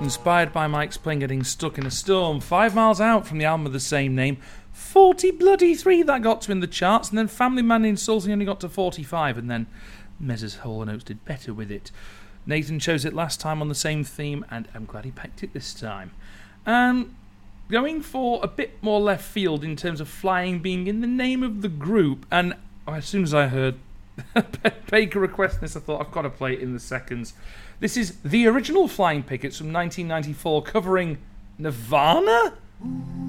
Inspired by Mike's playing Getting Stuck in a Storm, 5 Miles Out from the album of the same name, 43 that got to in the charts, and then Family Man Insulting only got to 45, and then Mez's Hall & Oates did better with it. Nathan chose it last time on the same theme, and I'm glad he picked it this time. Going for a bit more left field in terms of flying being in the name of the group, and as soon as I heard Baker request this, I thought I've got to play it in the seconds. This is the original Flying Pickets from 1994 covering Nirvana?